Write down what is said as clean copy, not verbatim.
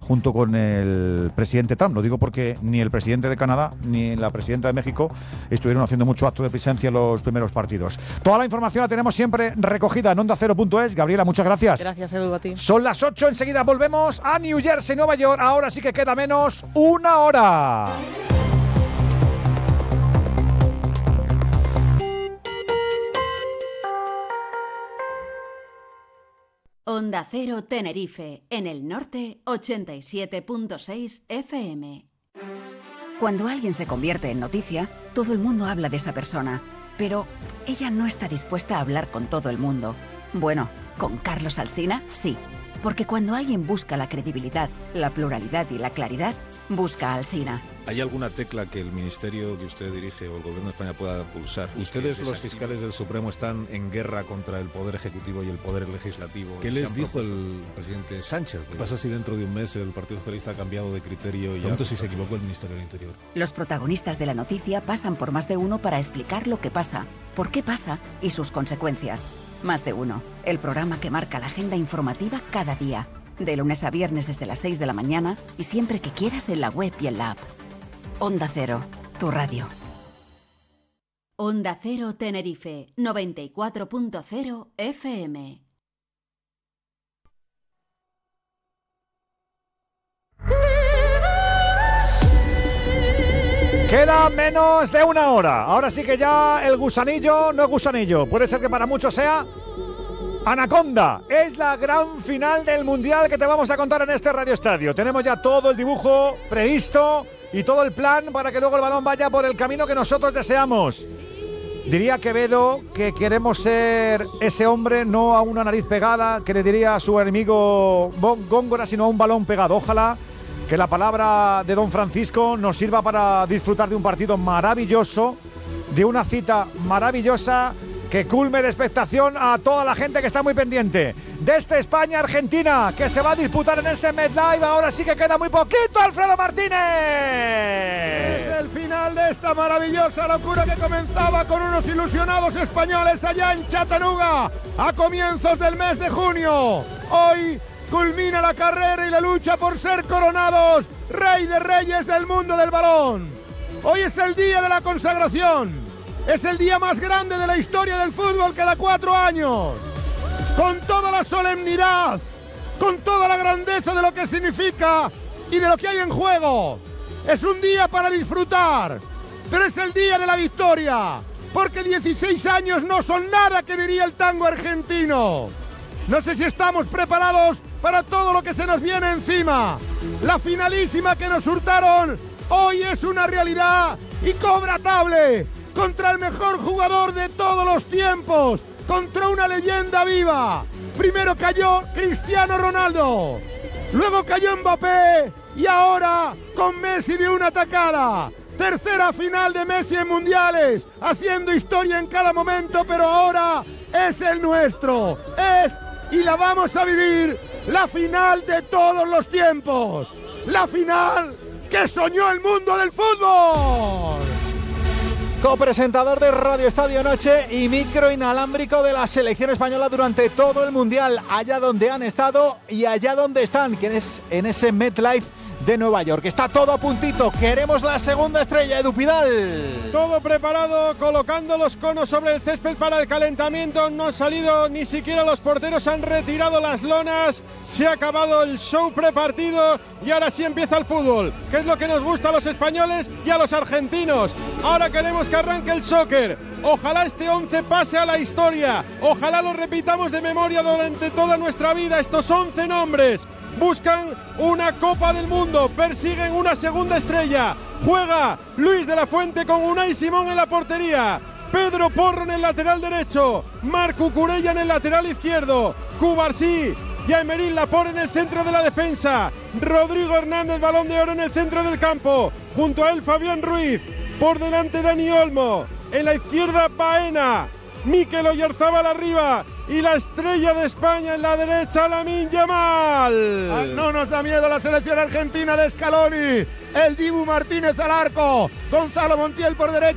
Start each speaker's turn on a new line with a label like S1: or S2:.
S1: junto con el presidente Trump. Lo digo porque ni el presidente de Canadá ni la presidenta de México estuvieron haciendo mucho acto de presencia en los primeros partidos. Toda la información la tenemos siempre recogida en ondacero.es. Gabriela, muchas gracias.
S2: Gracias, Edu, a ti.
S1: Son las 8, enseguida volvemos a New Jersey, Nueva York. Ahora sí que queda menos una hora.
S3: Onda Cero Tenerife, en el norte 87.6 FM.
S4: Cuando alguien se convierte en noticia, todo el mundo habla de esa persona, pero ella no está dispuesta a hablar con todo el mundo. Bueno, con Carlos Alsina, sí, porque cuando alguien busca la credibilidad, la pluralidad y la claridad, busca a Alsina.
S5: ¿Hay alguna tecla que el ministerio que usted dirige o el gobierno de España pueda pulsar? Ustedes, los fiscales del Supremo, están en guerra contra el Poder Ejecutivo y el Poder Legislativo. ¿Qué les dijo el presidente Sánchez? ¿Qué pasa si dentro de un mes el Partido Socialista ha cambiado de criterio y ya si se equivocó el Ministerio del Interior?
S4: Los protagonistas de la noticia pasan por Más de Uno para explicar lo que pasa, por qué pasa y sus consecuencias. Más de Uno, el programa que marca la agenda informativa cada día. De lunes a viernes desde las 6 de la mañana y siempre que quieras en la web y en la app. Onda Cero, tu radio.
S3: Onda Cero Tenerife, 94.0 FM.
S1: Queda menos de una hora. Ahora sí que ya el gusanillo no es gusanillo. Puede ser que para muchos sea Anaconda. Es la gran final del Mundial que te vamos a contar en este Radio Estadio. Tenemos ya todo el dibujo previsto y todo el plan para que luego el balón vaya por el camino que nosotros deseamos. Diría Quevedo que queremos ser ese hombre, no a una nariz pegada, que le diría a su enemigo Góngora, sino a un balón pegado. Ojalá que la palabra de don Francisco nos sirva para disfrutar de un partido maravilloso, de una cita maravillosa, que culme de expectación a toda la gente que está muy pendiente de este España-Argentina que se va a disputar en ese MetLife. Ahora sí que queda muy poquito, Alfredo Martínez.
S6: Es el final de esta maravillosa locura que comenzaba con unos ilusionados españoles allá en Chattanooga a comienzos del mes de junio. Hoy culmina la carrera y la lucha por ser coronados Rey de Reyes del mundo del balón. Hoy es el día de la consagración. Es el día más grande de la historia del fútbol cada 4 años. Con toda la solemnidad, con toda la grandeza de lo que significa y de lo que hay en juego. Es un día para disfrutar, pero es el día de la victoria, porque 16 años no son nada, que diría el tango argentino. No sé si estamos preparados para todo lo que se nos viene encima. La finalísima que nos hurtaron hoy es una realidad y cobra tablet. Contra el mejor jugador de todos los tiempos, contra una leyenda viva. Primero cayó Cristiano Ronaldo, luego cayó Mbappé y ahora con Messi de una tacada. Tercera final de Messi en mundiales, haciendo historia en cada momento, pero ahora es el nuestro. Es, y la vamos a vivir, la final de todos los tiempos. La final que soñó el mundo del fútbol.
S7: Copresentador de Radio Estadio Noche y micro inalámbrico de la selección española durante todo el Mundial, allá donde han estado y allá donde están, que es en ese MetLife de Nueva York. Está todo a puntito, queremos la segunda estrella, Edu Pidal.
S8: Todo preparado, colocando los conos sobre el césped para el calentamiento. No han salido ni siquiera los porteros, han retirado las lonas. Se ha acabado el show prepartido y ahora sí empieza el fútbol, que es lo que nos gusta a los españoles y a los argentinos. Ahora queremos que arranque el soccer. Ojalá este 11 pase a la historia. Ojalá lo repitamos de memoria durante toda nuestra vida. Estos 11 nombres buscan una Copa del Mundo, persiguen una segunda estrella. Juega Luis de la Fuente con Unai Simón en la portería, Pedro Porro en el lateral derecho, Marc Cucurella en el lateral izquierdo, Cubarsí y Aymeric Laporte en el centro de la defensa, Rodrigo Hernández, Balón de Oro, en el centro del campo, junto a él Fabián Ruiz, por delante Dani Olmo, en la izquierda Baena, Mikel Oyarzabal arriba y la estrella de España en la derecha, Lamine Yamal.
S6: No nos da miedo la selección argentina de Scaloni. El Dibu Martínez al arco, Gonzalo Montiel por derecha.